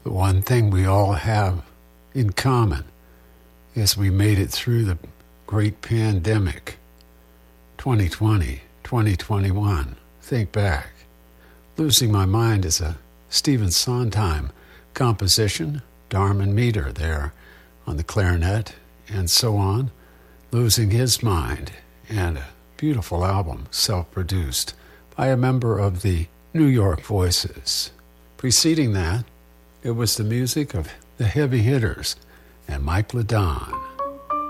The one thing we all have in common is we made it through the great pandemic. 2020, 2021. Think back. Losing My Mind is a Stephen Sondheim composition. Darman Meter there on the clarinet and so on. Losing His Mind, and a beautiful album, self-produced by a member of the New York Voices. Preceding that, it was the music of the Heavy Hitters and Mike LeDon.